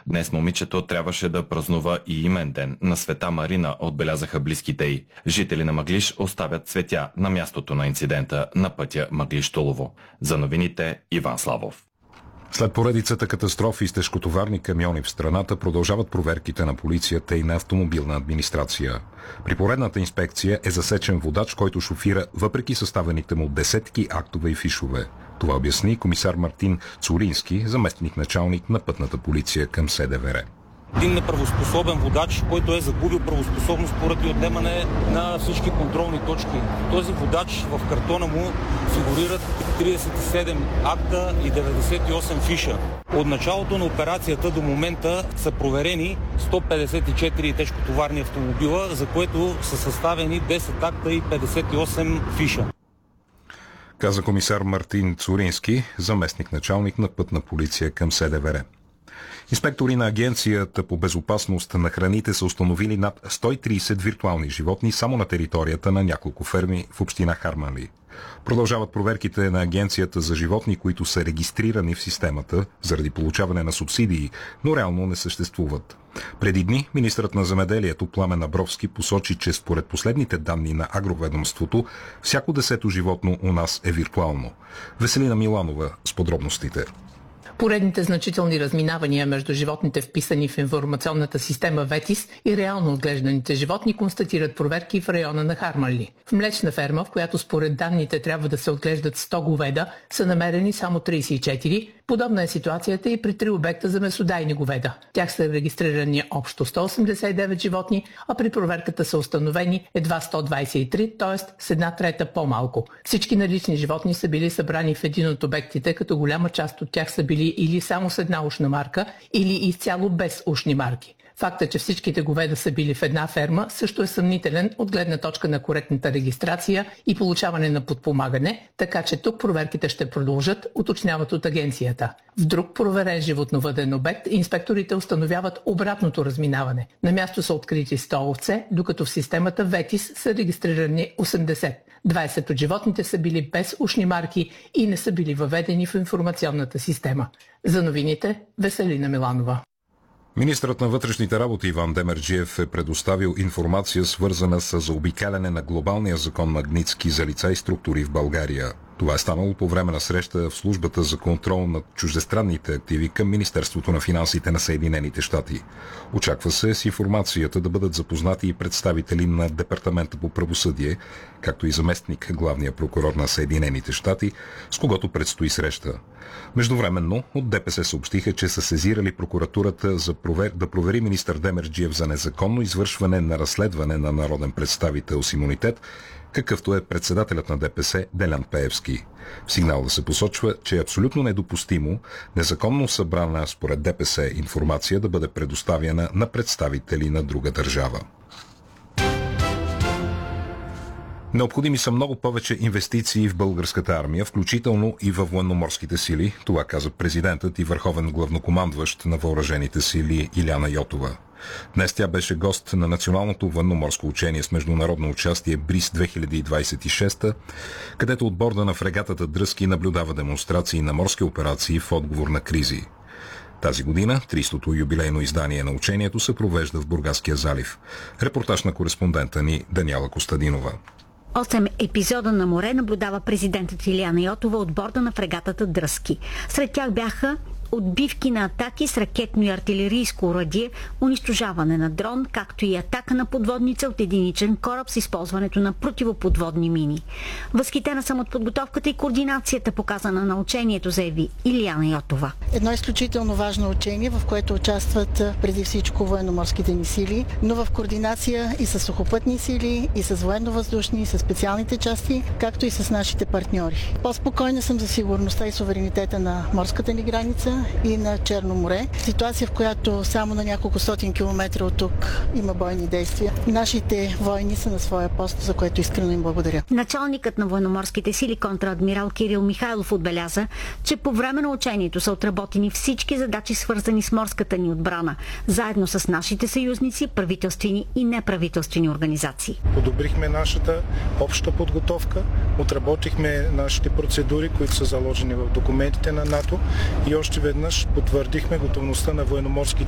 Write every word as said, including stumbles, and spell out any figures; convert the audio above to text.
Днес момичето трябваше да празнува и имен ден. На Света Марина отбелязаха близките й. Жители на Мъглиж оставят цветя на мястото на инцидента на пътя Мъглиж-Тулово. За новините Иван Славов. След поредицата катастрофи с тежкотоварни камиони в страната продължават проверките на полицията и на автомобилна администрация. При поредната инспекция е засечен водач, който шофира въпреки съставените му десетки актове и фишове. Това обясни комисар Мартин Цурински, заместник-началник на пътната полиция към СДВР. Един неправоспособен водач, който е загубил правоспособност поради отнемане на всички контролни точки. Този водач в картона му фигурират тридесет и седем акта и деветдесет и осем фиша. От началото на операцията до момента са проверени сто петдесет и четири тежкотоварни автомобила, за което са съставени десет акта и петдесет и осем фиша. Каза комисар Мартин Цурински, заместник-началник на пътна полиция към СДВР. Инспектори на Агенцията по безопасност на храните са установили над сто и тридесет виртуални животни само на територията на няколко ферми в община Харманли. Продължават проверките на Агенцията за животни, които са регистрирани в системата заради получаване на субсидии, но реално не съществуват. Преди дни министърът на земеделието Пламен Абровски посочи, че според последните данни на агроведомството, всяко десето животно у нас е виртуално. Веселина Миланова с подробностите. Поредните значителни разминавания между животните, вписани в информационната система ВЕТИС, и реално отглежданите животни констатират проверки в района на Харманли. В млечна ферма, в която според данните трябва да се отглеждат сто говеда, са намерени само тридесет и четири. Подобна е ситуацията и при три обекта за месодайни говеда. Тях са регистрирани общо сто осемдесет и девет животни, а при проверката са установени едва сто двадесет и три, т.е. с една трета по-малко. Всички налични животни са били събрани в един от обектите, като голяма част от тях са били или само с една ушна марка, или изцяло без ушни марки. Факта, че всичките говеда са били в една ферма, също е съмнителен от гледна точка на коректната регистрация и получаване на подпомагане, така че тук проверките ще продължат, уточняват от агенцията. В друг проверен животновъден обект инспекторите установяват обратното разминаване. На място са открити сто овце, докато в системата ВЕТИС са регистрирани осемдесет. двадесет от животните са били без ушни марки и не са били въведени в информационната система. За новините Веселина Миланова. Министърът на вътрешните работи Иван Демерджиев е предоставил информация, свързана с заобикаляне на глобалния закон Магнитски за лица и структури в България. Това е станало по време на среща в службата за контрол над чуждестранните активи към Министерството на финансите на Съединените щати. Очаква се с информацията да бъдат запознати и представители на Департамента по правосъдие, както и заместник главния прокурор на Съединените щати, с когото предстои среща. Междувременно от ДПС съобщиха, че са сезирали прокуратурата за провер... да провери министър Демерджиев за незаконно извършване на разследване на народен представител с имунитет, какъвто е председателят на ДПС Делян Пеевски. В сигнала се посочва, че е абсолютно недопустимо незаконно събрана според ДПС информация да бъде предоставяна на представители на друга държава. Необходими са много повече инвестиции в българската армия, включително и във военноморските сили. Това каза президентът и върховен главнокомандващ на въоръжените сили Илияна Йотова. Днес тя беше гост на Националното военноморско учение с международно участие Бриз две хиляди двадесет и шеста, където от борда на фрегатата Дръзки наблюдава демонстрации на морски операции в отговор на кризи. Тази година тридесетото юбилейно издание на учението се провежда в Бургаския залив. Репортаж на кореспондента ни Даниела Костадинова. Осем епизода на море наблюдава президентът Илияна Йотова от борда на фрегатата Дръзки. Сред тях бяха отбивки на атаки с ракетно и артилерийско оръдие, унищожаване на дрон, както и атака на подводница от единичен кораб с използването на противоподводни мини. Възхитена съм от подготовката и координацията, показана на учението, заяви Илияна Йотова. Едно изключително важно учение, в което участват преди всичко военноморските ни сили, но в координация и с сухопътни сили, и с военно-въздушни, и с специалните части, както и с нашите партньори. По-спокойна съм за сигурността и суверенитета на морската ни граница и на Черно море. Ситуация, в която само на няколко стотин километра от тук има бойни действия. Нашите войни са на своя пост, за което искрено им благодаря. Началникът на военноморските сили контрадмирал Кирил Михайлов отбеляза, че по време на учението са отработени всички задачи, свързани с морската ни отбрана, заедно с нашите съюзници, правителствени и неправителствени организации. Подобрихме нашата обща подготовка, отработихме нашите процедури, които са заложени в документите на НАТО, и още веднъж потвърдихме готовността на военноморските